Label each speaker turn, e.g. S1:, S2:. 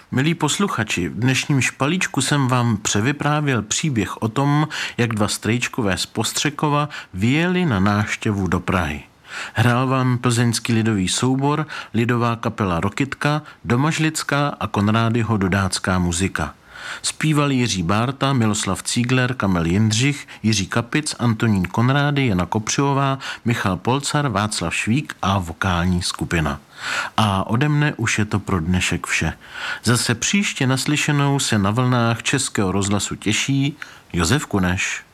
S1: Milí posluchači, v dnešním špalíčku jsem vám převyprávěl příběh o tom, jak dva strejčkové z Postřekova vyjeli na návštěvu do Prahy. Hrál vám plzeňský lidový soubor, lidová kapela Rokytka, Domažlická a Konrádyho Dudácká muzika. Zpívali Jiří Bárta, Miloslav Cígler, Kamil Jindřich, Jiří Kapic, Antonín Konrády, Jana Kopřivová, Michal Polcar, Václav Švík a vokální skupina. A ode mne už je to pro dnešek vše. Zase příště naslyšenou se na vlnách Českého rozhlasu těší Josef Kuneš.